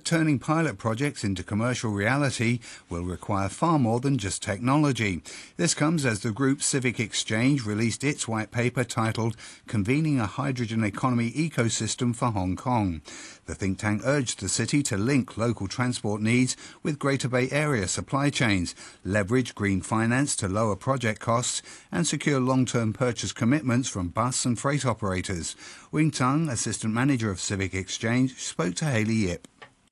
turning pilot projects into commercial reality will require far more than just technology. This comes as the group Civic Exchange released its white paper titled Convening a Hydrogen Economy Ecosystem for Hong Kong. The think tank urged the city to link local transport needs with Greater Bay Area supply chains, leverage green finance to lower project costs, and secure long-term purchase commitments from bus and freight operators. Wing Tung, Assistant Manager of Civic Exchange, spoke to Haley Yip.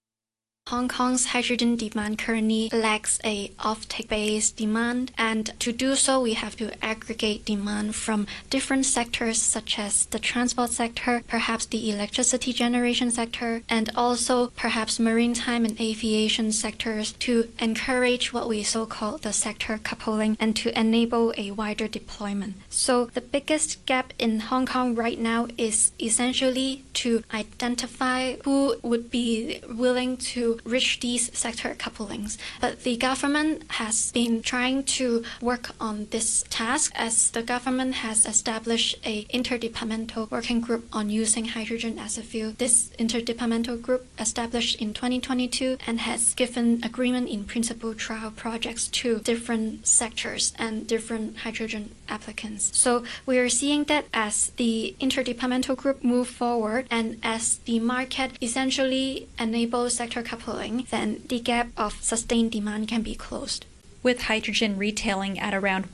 Hong Kong's hydrogen demand currently lacks a offtake-based demand, and to do so we have to aggregate demand from different sectors such as the transport sector, perhaps the electricity generation sector, and also perhaps maritime and aviation sectors to encourage what we so-call the sector coupling and to enable a wider deployment. So the biggest gap in Hong Kong right now is essentially to identify who would be willing to reach these sector couplings. But the government has been trying to work on this task as the government has established an interdepartmental working group on using hydrogen as a fuel. This interdepartmental group established in 2022 and has given agreement in principle trial projects to different sectors and different hydrogen applicants. So we are seeing that as the interdepartmental group move forward and as the market essentially enables sector coupling, then the gap of sustained demand can be closed. With hydrogen retailing at around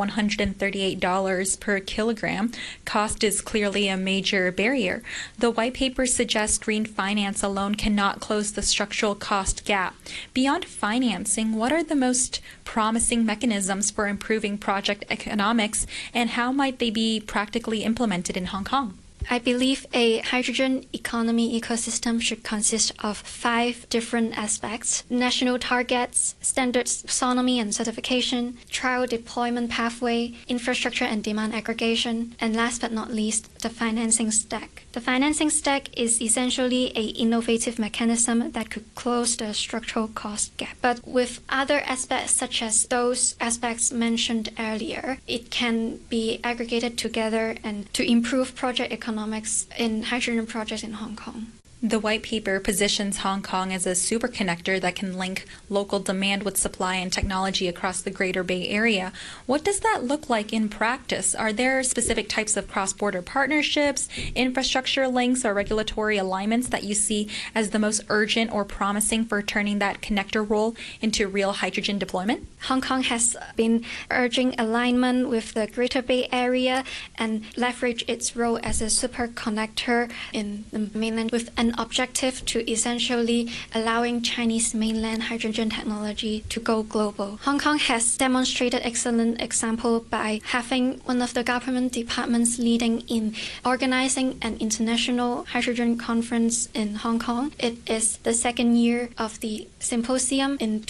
$138 per kilogram, cost is clearly a major barrier. The white paper suggests green finance alone cannot close the structural cost gap. Beyond financing, what are the most promising mechanisms for improving project economics, and how might they be practically implemented in Hong Kong? I believe a hydrogen economy ecosystem should consist of 5 different aspects: national targets, standards, taxonomy and certification, trial deployment pathway, infrastructure and demand aggregation, and last but not least, the financing stack. The financing stack is essentially an innovative mechanism that could close the structural cost gap. But with other aspects such as those aspects mentioned earlier, it can be aggregated together and to improve project economics in hydrogen projects in Hong Kong. The white paper positions Hong Kong as a superconnector that can link local demand with supply and technology across the Greater Bay Area. What does that look like in practice? Are there specific types of cross-border partnerships, infrastructure links, or regulatory alignments that you see as the most urgent or promising for turning that connector role into real hydrogen deployment? Hong Kong has been urging alignment with the Greater Bay Area and leverage its role as a superconnector in the mainland with an objective to essentially allowing Chinese mainland hydrogen technology to go global. Hong Kong has demonstrated excellent example by having one of the government departments leading in organizing an international hydrogen conference in Hong Kong. It is the second year of the symposium in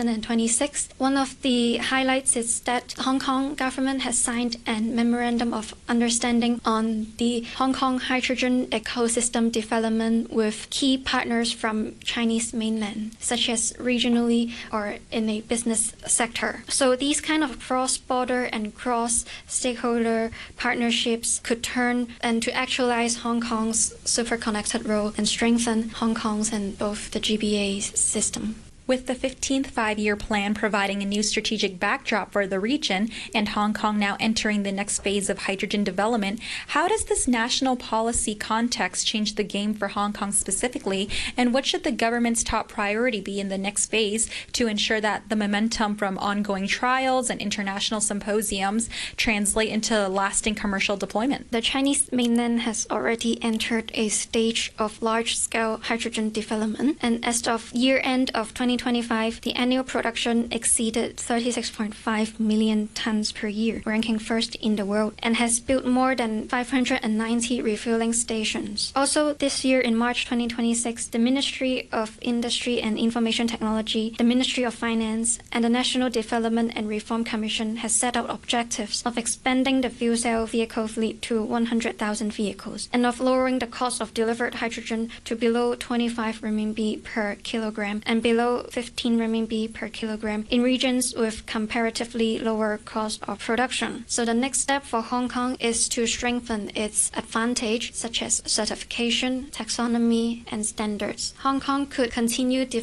2026. One of the highlights is that Hong Kong government has signed a memorandum of understanding on the Hong Kong hydrogen ecosystem development with key partners from Chinese mainland, such as regionally or in a business sector. So these kind of cross-border and cross-stakeholder partnerships could turn and to actualize Hong Kong's super-connected role and strengthen Hong Kong's and both the GBA system. With the 15th five-year plan providing a new strategic backdrop for the region and Hong Kong now entering the next phase of hydrogen development, how does this national policy context change the game for Hong Kong specifically, and what should the government's top priority be in the next phase to ensure that the momentum from ongoing trials and international symposiums translate into lasting commercial deployment? The Chinese mainland has already entered a stage of large-scale hydrogen development, and as of year-end of 2025, the annual production exceeded 36.5 million tons per year, ranking first in the world, and has built more than 590 refueling stations. Also, this year in March 2026, the Ministry of Industry and Information Technology, the Ministry of Finance, and the National Development and Reform Commission has set out objectives of expanding the fuel cell vehicle fleet to 100,000 vehicles, and of lowering the cost of delivered hydrogen to below 25 RMB per kilogram and below 15 RMB per kilogram in regions with comparatively lower cost of production. So the next step for Hong Kong is to strengthen its advantage such as certification, taxonomy, and standards. Hong Kong could continue